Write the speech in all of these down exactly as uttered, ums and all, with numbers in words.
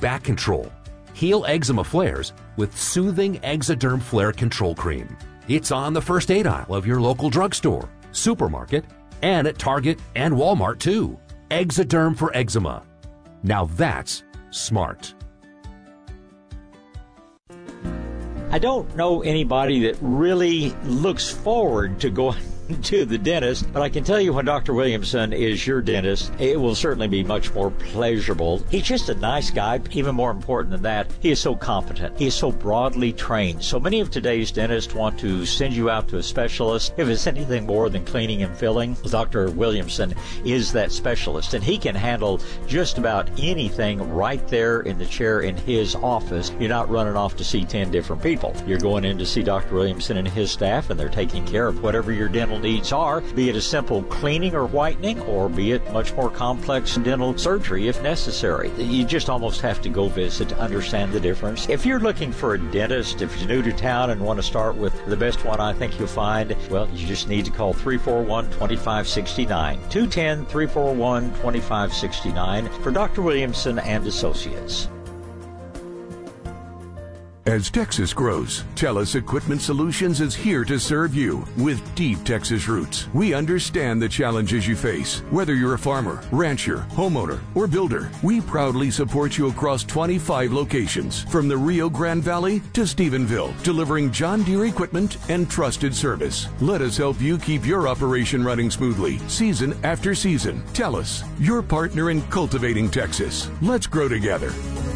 back control. Heal eczema flares with soothing Exoderm Flare Control Cream. It's on the first aid aisle of your local drugstore, supermarket, and at Target and Walmart too. Exoderm for eczema. Now that's smart. I don't know anybody that really looks forward to going to the dentist, but I can tell you when Doctor Williamson is your dentist, it will certainly be much more pleasurable. He's just a nice guy. Even more important than that, he is so competent. He is so broadly trained. So many of today's dentists want to send you out to a specialist. If it's anything more than cleaning and filling, Doctor Williamson is that specialist, and he can handle just about anything right there in the chair in his office. You're not running off to see ten different people. You're going in to see Doctor Williamson and his staff, and they're taking care of whatever your dental needs are, be it a simple cleaning or whitening, or be it much more complex dental surgery if necessary. You just almost have to go visit to understand the difference. If you're looking for a dentist, if you're new to town and want to start with the best one I think you'll find, well, you just need to call three four one, two five six nine, two one zero, three four one, two five six nine for Doctor Williamson and Associates. As Texas grows, TELUS Equipment Solutions is here to serve you with deep Texas roots. We understand the challenges you face. Whether you're a farmer, rancher, homeowner, or builder, we proudly support you across twenty-five locations, from the Rio Grande Valley to Stephenville, delivering John Deere equipment and trusted service. Let us help you keep your operation running smoothly, season after season. TELUS, your partner in cultivating Texas. Let's grow together.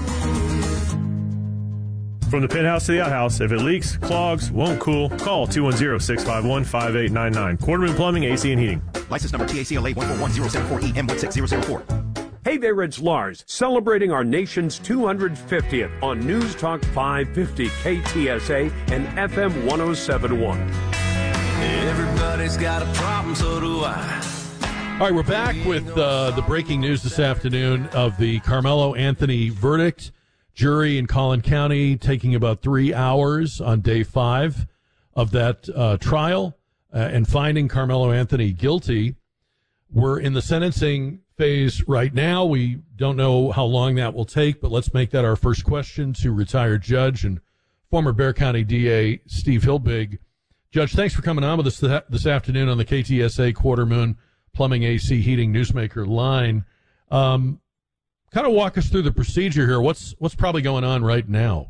From the penthouse to the outhouse, if it leaks, clogs, won't cool, call two one zero, six five one, five eight nine nine. Quarterman Plumbing, A C and Heating. License number T A C L A one four one zero seven four E M one six zero zero four. Hey there, it's Lars, celebrating our nation's two hundred fiftieth on News Talk five fifty K T S A and F M one oh seven point one. Everybody's got a problem, so do I. All right, we're back with uh, the breaking news this afternoon of the Carmelo Anthony verdict. Jury in Collin County taking about three hours on day five of that uh, trial uh, and finding Carmelo Anthony guilty. We're in the sentencing phase right now. We don't know how long that will take, but let's make that our first question to retired judge and former Bexar County D A Steve Hilbig. Judge, thanks for coming on with us th- this afternoon on the K T S A Quarter Moon Plumbing, A C, Heating Newsmaker line. Um, Kind of walk us through the procedure here. What's what's probably going on right now?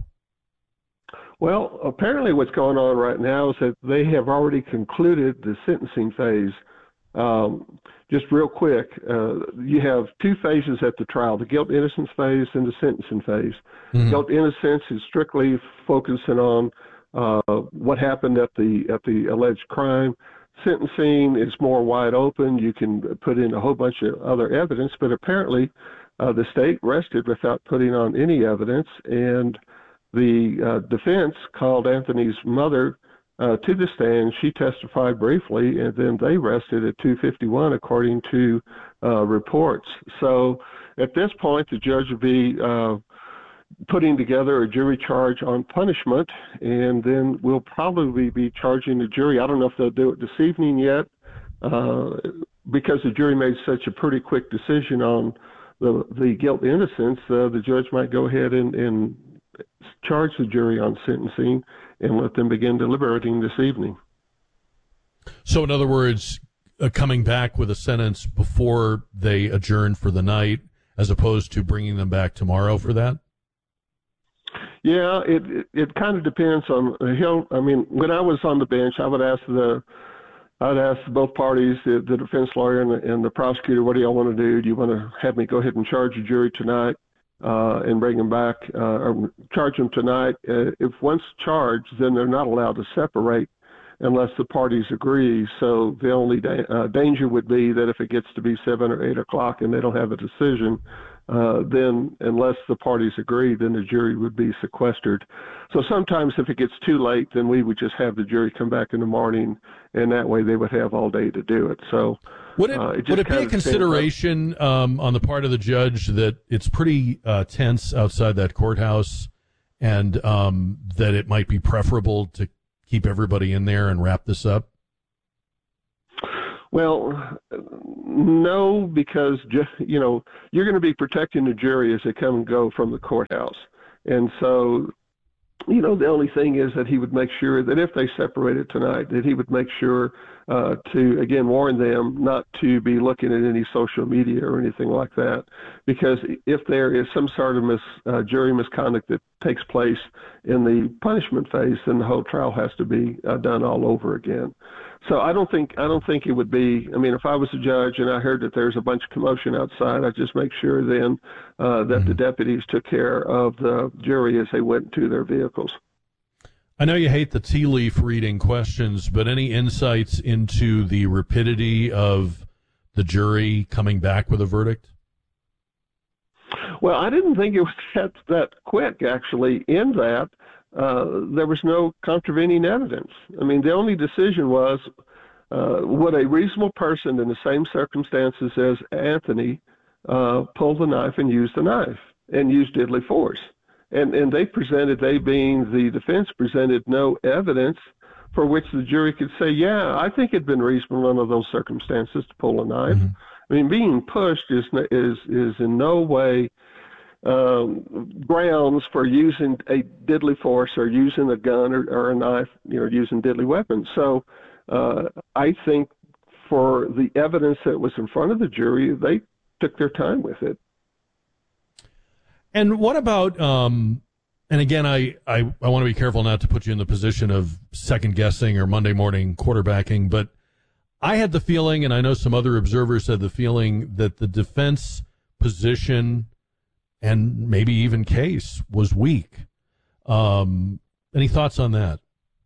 Well, apparently what's going on right now is that they have already concluded the sentencing phase. Um, just real quick, uh, you have two phases at the trial, the guilt-innocence phase and the sentencing phase. Mm-hmm. Guilt-innocence is strictly focusing on uh, what happened at the at the alleged crime. Sentencing is more wide open. You can put in a whole bunch of other evidence, but apparently Uh, the state rested without putting on any evidence, and the uh, defense called Anthony's mother uh, to the stand. She testified briefly, and then they rested at two fifty-one, according to uh, reports. So at this point, the judge will be uh, putting together a jury charge on punishment, and then we'll probably be charging the jury. I don't know if they'll do it this evening yet, uh, because the jury made such a pretty quick decision on the the guilt innocence, uh, the judge might go ahead and, and charge the jury on sentencing and let them begin deliberating this evening. So, in other words, uh, coming back with a sentence before they adjourn for the night, as opposed to bringing them back tomorrow for that? Yeah, it it, it kind of depends on he'll. I mean, when I was on the bench, I would ask the I'd ask both parties, the, the defense lawyer and the, and the prosecutor, what do y'all want to do? Do you want to have me go ahead and charge the jury tonight uh, and bring them back, uh, or charge them tonight? Uh, if once charged, then they're not allowed to separate unless the parties agree. So the only da- uh, danger would be that if it gets to be seven or eight o'clock and they don't have a decision, uh, then unless the parties agree, then the jury would be sequestered. So sometimes if it gets too late, then we would just have the jury come back in the morning, and that way they would have all day to do it. So would it, uh, it would it be a consideration um, on the part of the judge that it's pretty uh, tense outside that courthouse, and um, that it might be preferable to keep everybody in there and wrap this up? Well, no, because, you know, you're going to be protecting the jury as they come and go from the courthouse. And so, you know, the only thing is that he would make sure that if they separated tonight, that he would make sure uh, to, again, warn them not to be looking at any social media or anything like that. Because if there is some sort of mis, uh, jury misconduct that takes place in the punishment phase, then the whole trial has to be uh, done all over again. So I don't think I don't think it would be. I mean, if I was a judge and I heard that there's a bunch of commotion outside, I'd just make sure then uh, that mm-hmm. the deputies took care of the jury as they went to their vehicles. I know you hate the tea leaf reading questions, but any insights into the rapidity of the jury coming back with a verdict? Well, I didn't think it was that, that quick, actually, in that. Uh, there was no contravening evidence. I mean, the only decision was, uh, would a reasonable person in the same circumstances as Anthony uh, pull the knife and use the knife and use deadly force? And, and they presented, they being the defense, presented no evidence for which the jury could say, yeah, I think it'd been reasonable under those circumstances to pull a knife. Mm-hmm. I mean, being pushed is is is in no way Um, grounds for using a deadly force or using a gun or, or a knife, you know, using deadly weapons. So uh, I think for the evidence that was in front of the jury, they took their time with it. And what about, um, and again, I, I, I want to be careful not to put you in the position of second guessing or Monday morning quarterbacking, but I had the feeling, and I know some other observers had the feeling, that the defense position and maybe even case was weak. Um, any thoughts on that?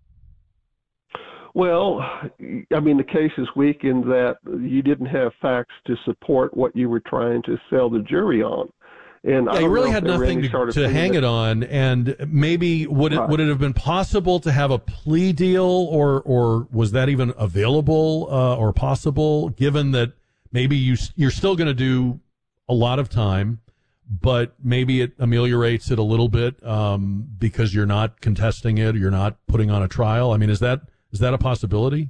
Well, I mean, the case is weak in that you didn't have facts to support what you were trying to sell the jury on. And yeah, I you really had had nothing to, sort of to hang that, it on. And maybe would it right. would it have been possible to have a plea deal, or or was that even available uh, or possible? Given that maybe you you're still going to do a lot of time, but maybe it ameliorates it a little bit um, because you're not contesting it, or you're not putting on a trial. I mean, is that is that a possibility?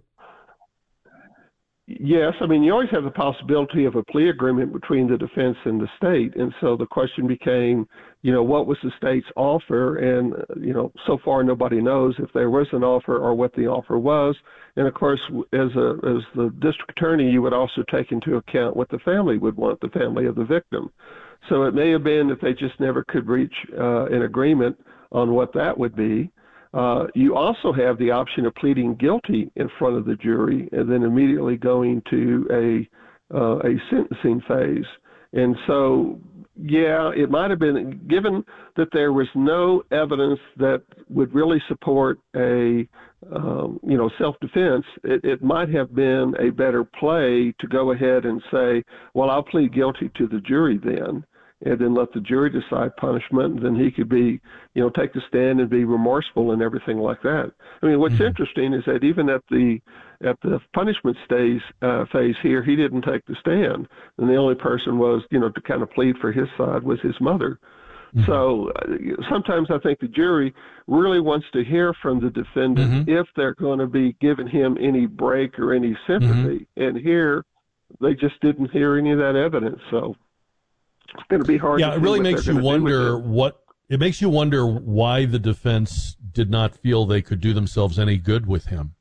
Yes. I mean, you always have the possibility of a plea agreement between the defense and the state. And so the question became, you know, what was the state's offer? And, you know, so far nobody knows if there was an offer or what the offer was. And, of course, as a as the district attorney, you would also take into account what the family would want, the family of the victim. So it may have been that they just never could reach uh, an agreement on what that would be. Uh, you also have the option of pleading guilty in front of the jury and then immediately going to a uh, a sentencing phase. And so, yeah, it might have been, given that there was no evidence that would really support a, um, you know, self-defense, it, it might have been a better play to go ahead and say, well, I'll plead guilty to the jury then, and then let the jury decide punishment, and then he could be, you know, take the stand and be remorseful and everything like that. I mean, what's mm-hmm. interesting is that even at the at the punishment stage uh, phase here, he didn't take the stand, and the only person was, you know, to kind of plead for his side was his mother. Mm-hmm. So uh, sometimes I think the jury really wants to hear from the defendant mm-hmm. if they're going to be giving him any break or any sympathy, mm-hmm. and here they just didn't hear any of that evidence. So it's going to be hard. Yeah, to it really makes you wonder it. what it makes you wonder why the defense did not feel they could do themselves any good with him.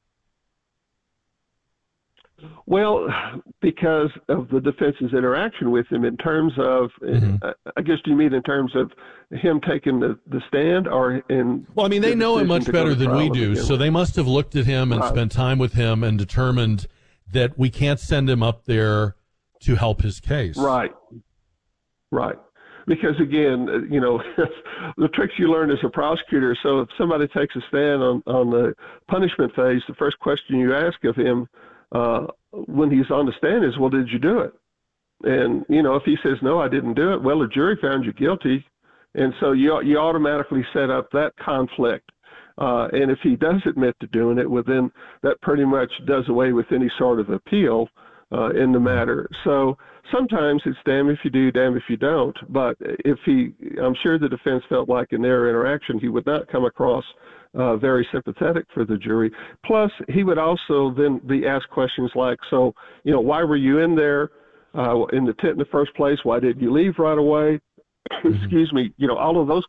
Well, because of the defense's interaction with him in terms of, mm-hmm. I guess, do you mean in terms of him taking the, the stand, or in? Well, I mean, they know him much better than we do, so they must have looked at him and right. spent time with him and determined that we can't send him up there to help his case. Right. Right. Because, again, you know, the tricks you learn as a prosecutor. So if somebody takes a stand on, on the punishment phase, the first question you ask of him uh, when he's on the stand is, well, did you do it? And, you know, if he says, no, I didn't do it, well, the jury found you guilty. And so you you automatically set up that conflict. Uh, and if he does admit to doing it, well, then that pretty much does away with any sort of appeal uh, in the matter. So sometimes it's damn if you do, damn if you don't. But if he, I'm sure the defense felt like in their interaction, he would not come across uh, very sympathetic for the jury. Plus, he would also then be asked questions like, so, you know, why were you in there uh, in the tent in the first place? Why did you leave right away? Excuse me. You know, all of those